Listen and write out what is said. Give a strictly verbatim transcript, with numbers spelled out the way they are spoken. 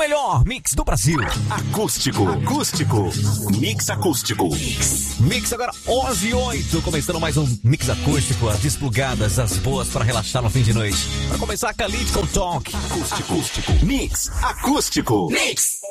melhor mix do Brasil. Acústico, acústico, mix acústico. Mix, mix agora onze e oito, começando mais um mix acústico, as desplugadas, as boas para relaxar no fim de noite. Para começar, Khalid com Talk. Acústico, acústico, mix acústico. Mix.